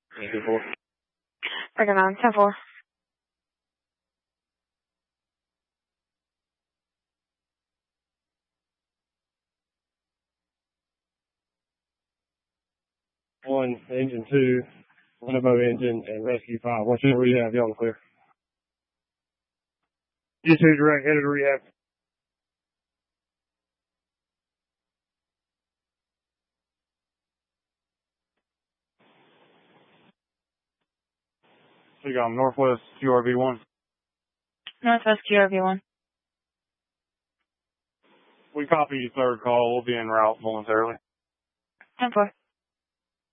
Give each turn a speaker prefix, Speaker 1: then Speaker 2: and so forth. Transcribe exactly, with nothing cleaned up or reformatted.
Speaker 1: Engine four.
Speaker 2: Breaking on, ten four.
Speaker 1: One, engine two, Winnebago engine, and rescue five. What's your rehab? Y'all clear. You two direct, headed to rehab. So you got Northwest Q R V one.
Speaker 2: Northwest Q R V one.
Speaker 1: We copy your third call. We'll be en route momentarily.
Speaker 2: ten four.